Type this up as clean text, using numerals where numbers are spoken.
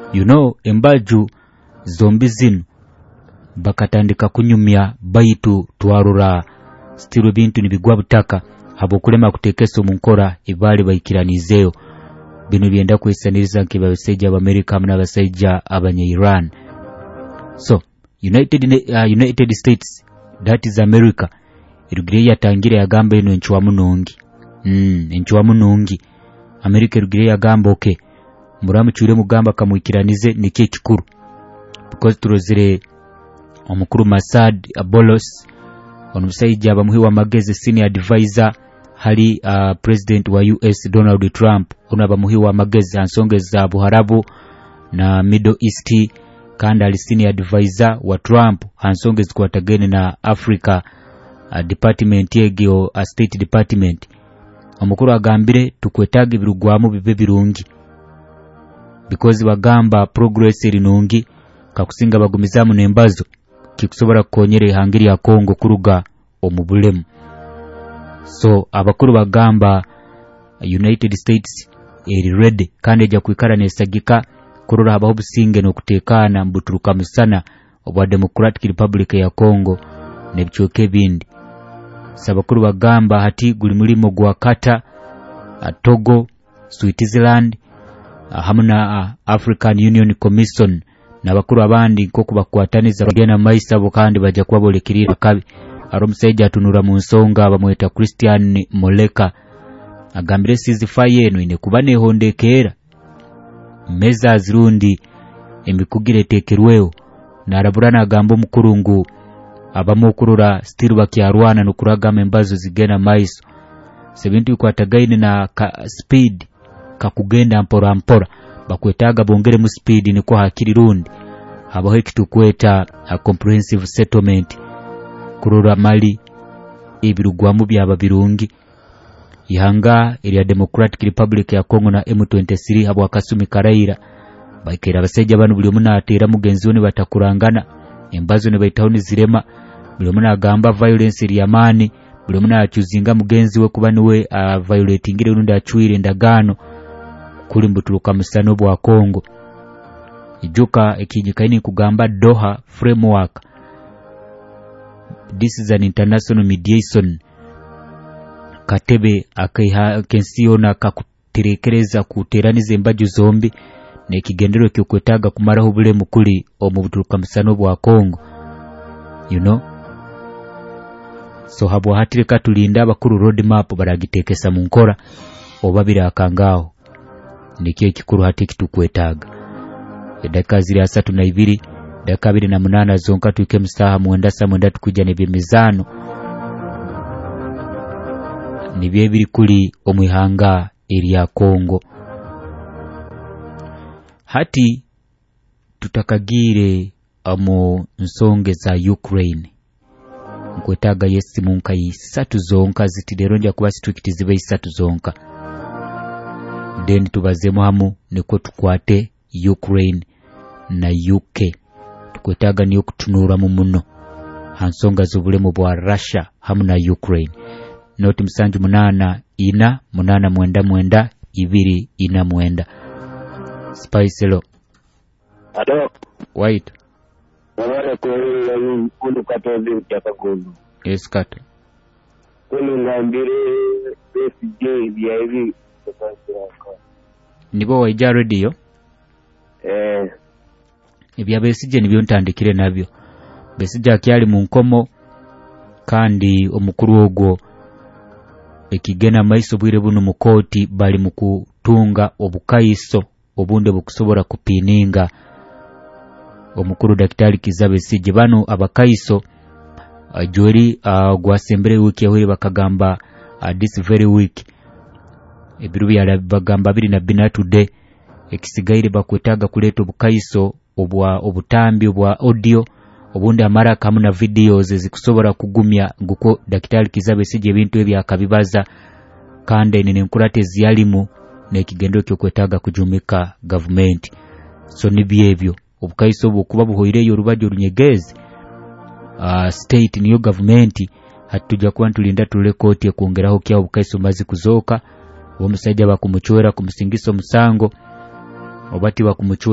embaju zombi zino bakatandika kunyumya baitu twarura stiru bintu nibigwa butaka habokulema kutekesa mu nkora ibali bayikiranizeyo bino byenda kwesaniriza nk'abasajja b'Amerika hamwe n'abasajja abanya-Iran. So United States, that is America, irugire yatangire yagamba ino enchwa munongi America irugire yagamba okay muramucyure mugamba kamwikiranize nike kikuru because turozire omukuru Masad Abolos omusajja bamuhi wa magezi senior advisor hali president wa US Donald Trump bamuhi wa magezi ansonge za Buharabu na Middle East kandi ali senior advisor wa Trump ansonge zikwatagene na Africa department yegyo state department. Omukuru agambire tukwetaga ibirugwamu bibe birungi because bagamba progress erinungi kakusinga bagumizamu nembazo kikusobora kukonyere hangiri ya Kongo kuruga omubulemu. So abakuru bagamba United States eri ready kandi eja kwikara nesagika kurura habaho businge n'okutekana mbuturuka musana obwa Democratic Republic ya Kongo nebichoke bindi. Sabakuru bagamba hati guli mulimo gwa kata Togo, Switzerland hamuna African Union Commission n'abakuru abandi nko kubakwataniza bagena maisabo kandi baja kwabolekirira kabi. Aromusajja atunura mu nsonga bamweta Christian Moleka agambire ceasefire eno ine kuba nehondekera meza zirundi emikugire tekerweyo naraburana agamba omukurungu abamukurura still bakyarwana nokuraga membazo zigena maiso sebintu bikwatagaine na speed kakugenda mpora bakwetaga bongere mu speed niko hakiri rundi habaho kitukweta comprehensive settlement kurura mali ibirugwamu byaba birungi ihanga eri ya Democratic Republic ya Kongo na M23 habwa Kasumi Karaira bakera abasajja banu buli omuna atera mugenzi wone batakurangana embazo ne bayitawuni zirema buli omuna agamba violence eri amani buli omuna achuzinga mugenzi we kuba niwe violating ire undi achuire endagano kuli mbutuluka musano bwa Kongo ijuka ekijikaini kugamba Doha framework. This is an international mediation katebe akensiona kakuterekereza kuteraniza embaju zombi nekigendero kyokwetaga kumaraho bulemu kuli omubutuluka musano bwa Kongo so habwa hatire katulinda abakuru road map baragitekesa mu nkora obabira akangaho nikyo kikuru hati kitukwetaga edaka ziri 32 dakika 28 zonka tuike musaha mwenda tukuja nebyemizano nibye biri kuli omwihanga eri ya Kongo. Hati tutakagire amo nsonge za Ukraine nkwetaga yesi munka 3 zonka zitideronja kuba strict zibe 3 zonka then tubazemo hamu niko tukwate Ukraine na UK tukwetaga niyo kutunura mu muno hansonga zobulemu bwa Russia hamu na Ukraine. Noti msanju 8 Spice lo ado white wale kulu katozi utakagozo eskato kulu ngambire SJ bya hivi nibo waija radio ebya besije nibyo ntandikire nabyo besije akyali mu nkomo kandi omukuru ogwo ekigena maiso bwire buno mukoti bali mukutunga obukaiso obunde bukusobora kupininga omukuru Daktari Kizza Besigye bano abakaiso jori gwasembere wiki yahuri bakagamba this very week ebiru byala bagamba 2 today ekisigaire bakwetaga kuleta obukaiso obutambi obwa audio obundi amara kamu na videos zikusobora kugumya nguko Daktari Kizza Besigye ebintu ebyakabibaza kandi nene nkurate ziyalimu nekigendo kyokwetaga kujumika government. So nibyebyo obukaiso bukuba buhoireyo rubajo runyegezi state niyo government hatuja kuba tulinda tule koti ekongeraho kya obukaiso mazi kuzoka omusajja bakumuchwera kumusingiso musango obati bakumuchwera